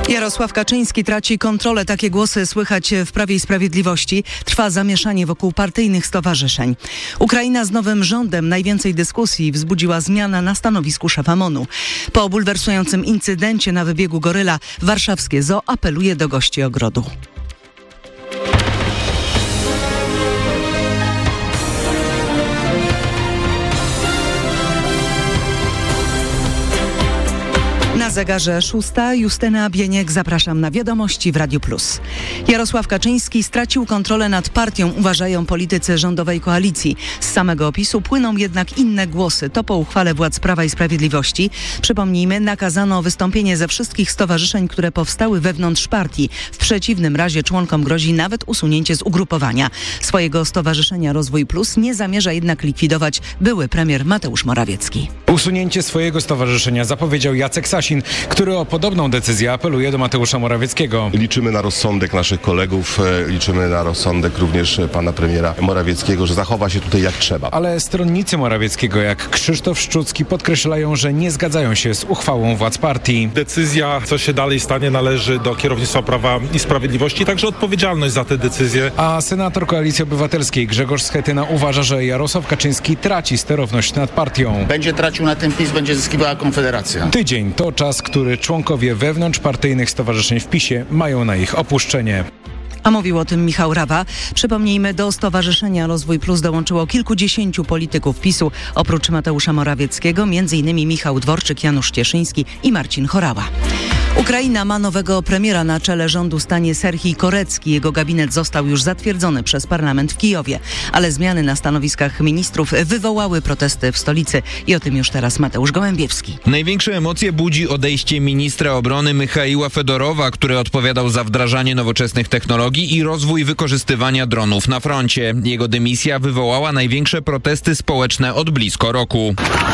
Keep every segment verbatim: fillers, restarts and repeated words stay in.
Jarosław Kaczyński traci kontrolę. Takie głosy słychać w Prawie i Sprawiedliwości. Trwa zamieszanie wokół partyjnych stowarzyszeń. Ukraina z nowym rządem. Najwięcej dyskusji wzbudziła zmiana na stanowisku szefa M O N-u. Po bulwersującym incydencie na wybiegu Goryla warszawskie Zoo apeluje do gości ogrodu. Na zegarze szósta. Justyna Bieniek, zapraszam na Wiadomości w Radiu Plus. Jarosław Kaczyński stracił kontrolę nad partią, uważają politycy rządowej koalicji. Z samego opisu płyną jednak inne głosy. To po uchwale władz Prawa i Sprawiedliwości. Przypomnijmy, nakazano wystąpienie ze wszystkich stowarzyszeń, które powstały wewnątrz partii. W przeciwnym razie członkom grozi nawet usunięcie z ugrupowania. Swojego stowarzyszenia Rozwój Plus nie zamierza jednak likwidować były premier Mateusz Morawiecki. Usunięcie swojego stowarzyszenia zapowiedział Jacek Sasin, który o podobną decyzję apeluje do Mateusza Morawieckiego. Liczymy na rozsądek naszych kolegów, liczymy na rozsądek również pana premiera Morawieckiego, że zachowa się tutaj jak trzeba. Ale stronnicy Morawieckiego, jak Krzysztof Szczucki, podkreślają, że nie zgadzają się z uchwałą władz partii. Decyzja, co się dalej stanie, należy do kierownictwa Prawa i Sprawiedliwości, także odpowiedzialność za tę decyzję. A senator Koalicji Obywatelskiej Grzegorz Schetyna uważa, że Jarosław Kaczyński traci sterowność nad partią. Będzie tracił na tym PiS, będzie zyskiwała Konfederacja. Tydzień to czas, który członkowie wewnątrzpartyjnych stowarzyszeń w PiSie mają na ich opuszczenie. A mówił o tym Michał Rawa. Przypomnijmy, do Stowarzyszenia Rozwój Plus dołączyło kilkudziesięciu polityków PiSu. Oprócz Mateusza Morawieckiego, między innymi Michał Dworczyk, Janusz Cieszyński i Marcin Horała. Ukraina ma nowego premiera. Na czele rządu stanie Serhij Korecki. Jego gabinet został już zatwierdzony przez parlament w Kijowie. Ale zmiany na stanowiskach ministrów wywołały protesty w stolicy. I o tym już teraz Mateusz Gołębiewski. Największe emocje budzi odejście ministra obrony Michaiła Fedorowa, który odpowiadał za wdrażanie nowoczesnych technologii i rozwój wykorzystywania dronów na froncie. Jego dymisja wywołała największe protesty społeczne od blisko roku.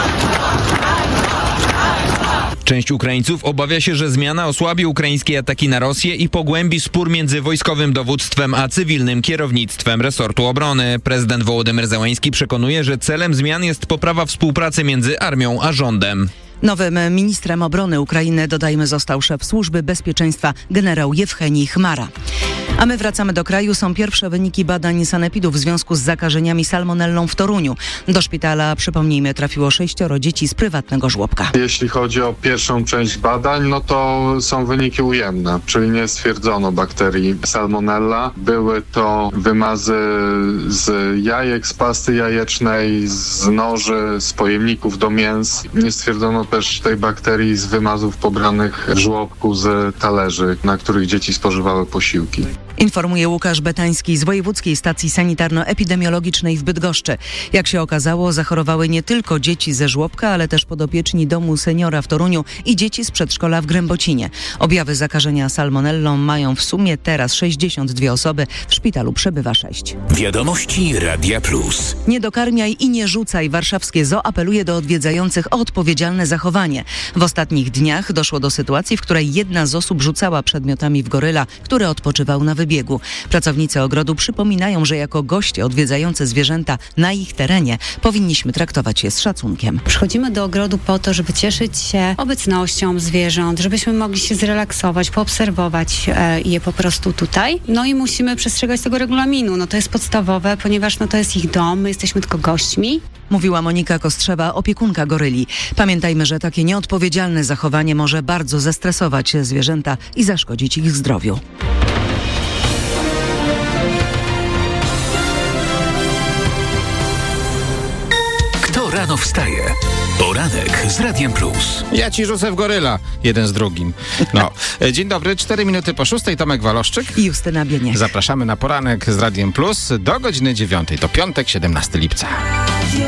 Część Ukraińców obawia się, że zmiana osłabi ukraińskie ataki na Rosję i pogłębi spór między wojskowym dowództwem a cywilnym kierownictwem resortu obrony. Prezydent Wołodymyr Zełański przekonuje, że celem zmian jest poprawa współpracy między armią a rządem. Nowym ministrem obrony Ukrainy, dodajmy, został szef Służby Bezpieczeństwa generał Jewchenij Chmara. A my wracamy do kraju. Są pierwsze wyniki badań sanepidu w związku z zakażeniami salmonellą w Toruniu. Do szpitala, przypomnijmy, trafiło sześcioro dzieci z prywatnego żłobka. Jeśli chodzi o pierwszą część badań, no to są wyniki ujemne, czyli nie stwierdzono bakterii salmonella. Były to wymazy z jajek, z pasty jajecznej, z noży, z pojemników do mięs. Nie stwierdzono też tej bakterii z wymazów pobranych w żłobku z talerzy, na których dzieci spożywały posiłki. Informuje Łukasz Betański z Wojewódzkiej Stacji Sanitarno-Epidemiologicznej w Bydgoszczy. Jak się okazało, zachorowały nie tylko dzieci ze żłobka, ale też podopieczni domu seniora w Toruniu i dzieci z przedszkola w Grębocinie. Objawy zakażenia salmonellą mają w sumie teraz sześćdziesiąt dwie osoby. W szpitalu przebywa sześć. Wiadomości Radia Plus. Nie dokarmiaj i nie rzucaj. Warszawskie Zoo apeluje do odwiedzających o odpowiedzialne zachowanie. W ostatnich dniach doszło do sytuacji, w której jedna z osób rzucała przedmiotami w goryla, który odpoczywał na wybiegu. Pracownicy ogrodu przypominają, że jako goście odwiedzający zwierzęta na ich terenie powinniśmy traktować je z szacunkiem. Przychodzimy do ogrodu po to, żeby cieszyć się obecnością zwierząt, żebyśmy mogli się zrelaksować, poobserwować e, je po prostu tutaj. No i musimy przestrzegać tego regulaminu. No to jest podstawowe, ponieważ no to jest ich dom, my jesteśmy tylko gośćmi. Mówiła Monika Kostrzewa, opiekunka goryli. Pamiętajmy, że takie nieodpowiedzialne zachowanie może bardzo zestresować zwierzęta i zaszkodzić ich zdrowiu. Rano wstaje. Poranek z Radiem Plus. Ja ci rzucę w goryla. Jeden z drugim. No. Dzień dobry, cztery minuty po szóstej. Tomek Waloszczyk i Justyna Bieniek. Zapraszamy na poranek z Radiem Plus do godziny dziewiątej. To piątek, siedemnastego lipca.